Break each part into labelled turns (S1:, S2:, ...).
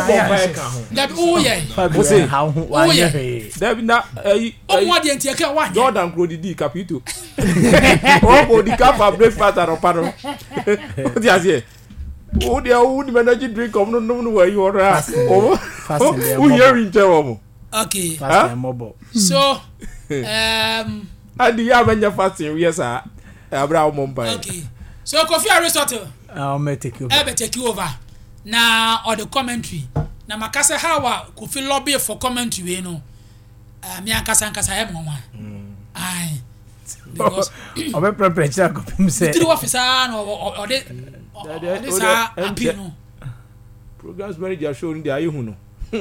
S1: That oh yeah.
S2: How
S3: That na
S1: Oh what the entire one.
S3: Jordan Crody capito. Oh the cup of breakfast at Oparo. What you oh they would manage drink of no where you are. Oh who hearing tell.
S1: Okay.
S2: fast and mobile.
S1: So
S3: and the Avenger fasting yes sir. Abraham Mumbai.
S1: Okay. So Kofi Aristotle.
S2: I'll take you.
S1: I take you over. Now or the commentary. Na makasa how Kofi lobby for commentary you know. Me ankasa he mo wa. Ai. Because
S2: obe prepare ko pim say.
S1: The officer or the sa appeal no.
S3: Programs manager showing the ayi hu no.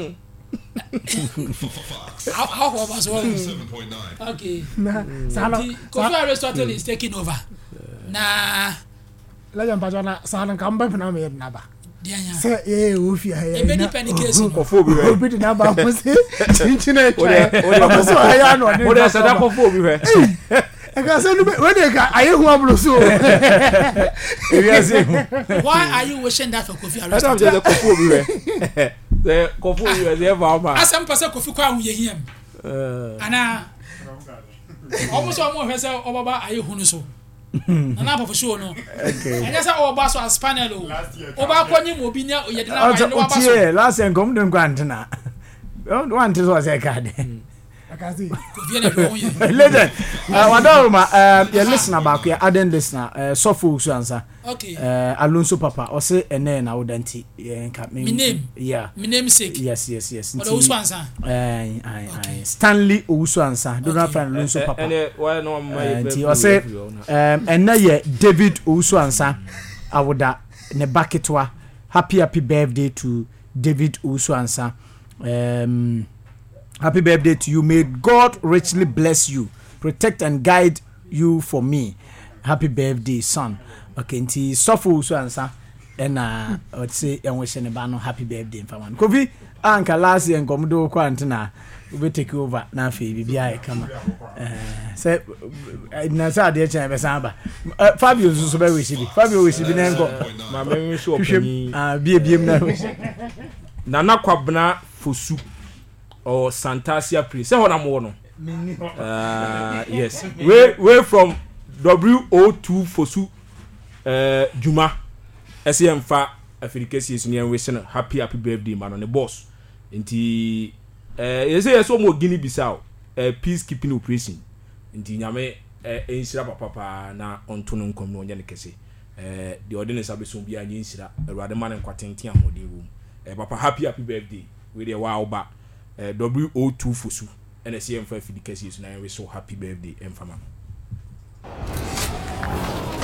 S1: How was 7.9. Okay. Kofi Aristotle is taking over. Na
S4: Legend Pajana Sanan Kamba na me na ba.
S1: Dianya.
S4: Say ofi ha ya.
S1: E be depend case.
S3: Kofo bi we.
S4: Obi di na ba ko se. Chinchina twa. So aya no de.
S3: O de sada kofo bi we.
S4: E ka se no we de ka aye hu ablo so.
S1: Why are you wishing that for Kofi
S3: I don't
S1: Aristotle?
S3: say kofo bi we. The kofo bi we dey va ma.
S1: Asem pese Kofi kwa hu ye hiem. Ana almost hwese obaba aye hu no so. Na papa show no. Okay. And say oba so as panel o. Oba kwanye mo bi nya ye de na ba no oba so.
S2: Last and come dem kwantena. Don't want to say card.
S4: Akazi.
S1: Kofi na do ye.
S2: Legend. Wadoruma your listener back your adding listener Sofo so answer.
S1: Okay.
S2: Alonso Papa or say ene na wodanti
S1: me name.
S2: Yeah.
S1: Me name sake.
S2: Yes.
S1: But Owusu answer.
S2: Stanley Owusu answer. Do not find Alonso Papa.
S3: Why no
S2: Nti o say ene ye David Owusu answer awoda ne baketwa. Happy birthday to David Owusu answer. Happy birthday to you. May God richly bless you, protect and guide you for me. Happy birthday, son. Okay, nti Sofo so answer and I would say and wish anybody happy birthday for one. Kofi anka last year nkomodo kwa antena we take over na fe bibia kama say na say ade chen be samba Fabio so be wish bi Fabio wish bi na nko
S3: ma me wish opani
S2: biem na wish
S3: Nana Kwabena Fosu or Santasia Prince say honam wo no yes we from WO2 Fosu Juma SM fa Africacy is near wishing happy birthday man on the boss nti you say so mo Guinea Bissau peacekeeping operation nti nyame ensira papa na ontono nkom no nya ne kese the ordinance abeso bia nya ensira Awurade man nkwatenten amode wo papa happy birthday we dey wow ba WO2 Fosu NSM fa Africacy is near we so happy birthday emfama